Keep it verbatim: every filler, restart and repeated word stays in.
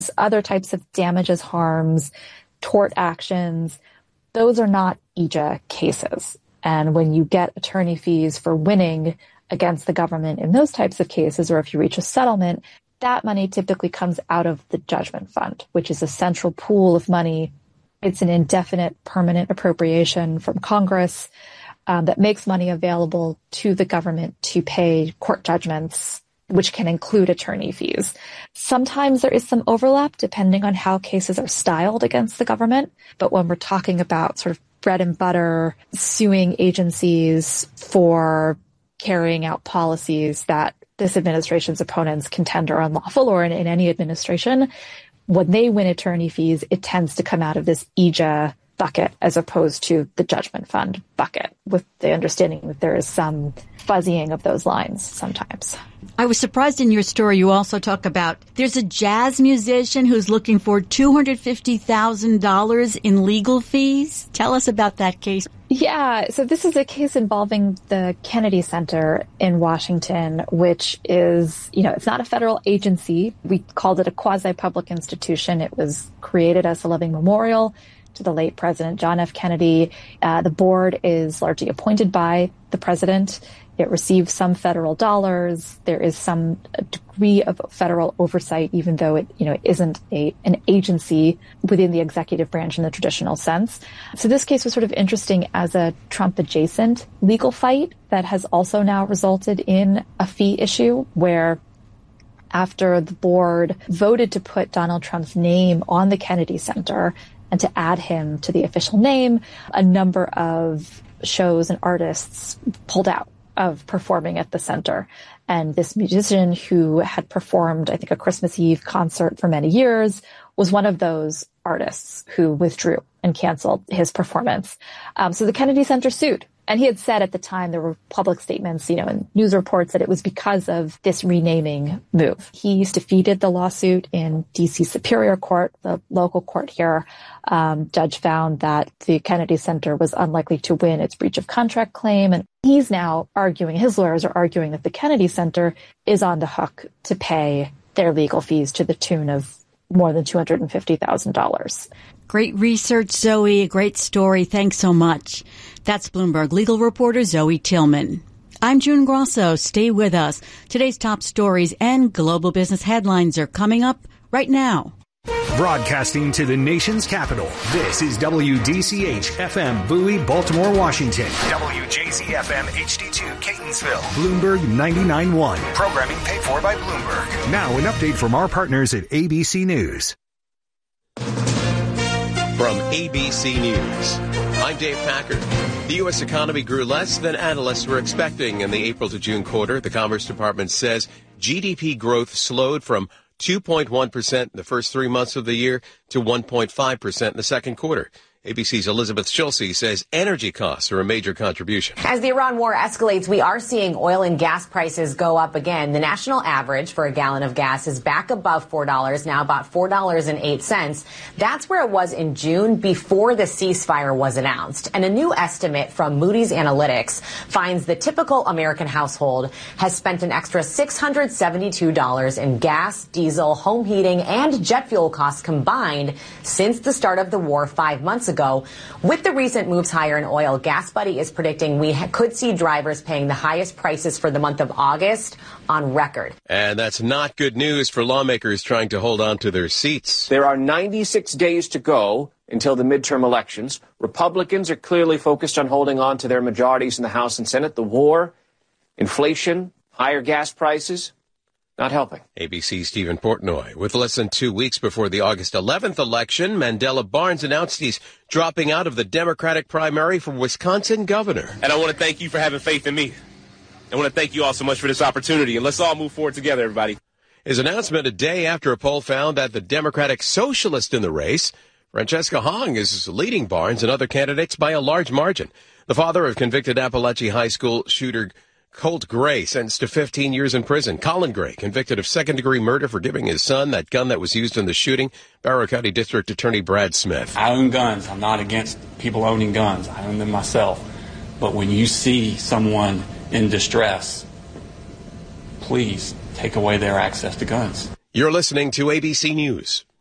Other types of damages, harms, tort actions, those are not E J A cases. And when you get attorney fees for winning against the government in those types of cases, or if you reach a settlement, that money typically comes out of the judgment fund, which is a central pool of money. It's an indefinite permanent appropriation from Congress um, that makes money available to the government to pay court judgments, which can include attorney fees. Sometimes there is some overlap depending on how cases are styled against the government. But when we're talking about sort of bread and butter, suing agencies for carrying out policies that this administration's opponents contend are unlawful, or in, in any administration, when they win attorney fees, it tends to come out of this E J A bucket as opposed to the judgment fund bucket, with the understanding that there is some fuzzying of those lines sometimes. I was surprised in your story you also talk about there's a jazz musician who's looking for two hundred fifty thousand dollars in legal fees. Tell us about that case. Yeah, so this is a case involving the Kennedy Center in Washington, which is, you know, it's not a federal agency. We called it a quasi-public institution. It was created as a living memorial to the late President John F. Kennedy. Uh, the board is largely appointed by the president. It receives some federal dollars. There is some degree of federal oversight, even though it, you know, isn't a an agency within the executive branch in the traditional sense. So this case was sort of interesting as a Trump-adjacent legal fight that has also now resulted in a fee issue where, after the board voted to put Donald Trump's name on the Kennedy Center and to add him to the official name, a number of shows and artists pulled out of performing at the center. And this musician who had performed, I think, a Christmas Eve concert for many years was one of those artists who withdrew and canceled his performance. Um, so the Kennedy Center sued. And he had said at the time, there were public statements, you know, and news reports that it was because of this renaming move. He defeated the lawsuit in D C Superior Court, the local court here. Um, judge found that the Kennedy Center was unlikely to win its breach of contract claim. And he's now arguing, his lawyers are arguing that the Kennedy Center is on the hook to pay their legal fees to the tune of more than two hundred fifty thousand dollars. Great research, Zoe. A great story. Thanks so much. That's Bloomberg legal reporter Zoe Tillman. I'm June Grosso. Stay with us. Today's top stories and global business headlines are coming up right now. Broadcasting to the nation's capital, this is W D C H F M Bowie, Baltimore, Washington. W J Z F M H D two, Catonsville. Bloomberg ninety-nine point one. Programming paid for by Bloomberg. Now an update from our partners at A B C News. From A B C News, I'm Dave Packard. The U S economy grew less than analysts were expecting in the April to June quarter. The Commerce Department says G D P growth slowed from two point one percent in the first three months of the year to one point five percent in the second quarter. A B C's Elizabeth Schulze says energy costs are a major contribution. As the Iran war escalates, we are seeing oil and gas prices go up again. The national average for a gallon of gas is back above four dollars, now about four dollars and eight cents. That's where it was in June before the ceasefire was announced. And a new estimate from Moody's Analytics finds the typical American household has spent an extra six hundred seventy-two dollars in gas, diesel, home heating, and jet fuel costs combined since the start of the war five months ago. ago. With the recent moves higher in oil, GasBuddy is predicting we ha- could see drivers paying the highest prices for the month of August on record. And that's not good news for lawmakers trying to hold on to their seats. There are ninety-six days to go until the midterm elections. Republicans are clearly focused on holding on to their majorities in the House and Senate. The war, inflation, higher gas prices, not helping. A B C's Stephen Portnoy. With less than two weeks before the August eleventh election, Mandela Barnes announced he's dropping out of the Democratic primary for Wisconsin governor. And I want to thank you for having faith in me. I want to thank you all so much for this opportunity. And let's all move forward together, everybody. His announcement a day after a poll found that the Democratic socialist in the race, Francesca Hong, is leading Barnes and other candidates by a large margin. The father of convicted Appalachia High School shooter Colt Gray sentenced to fifteen years in prison. Colin Gray convicted of second-degree murder for giving his son that gun that was used in the shooting. Barrow County District Attorney Brad Smith. I own guns. I'm not against people owning guns. I own them myself. But when you see someone in distress, please take away their access to guns. You're listening to A B C News.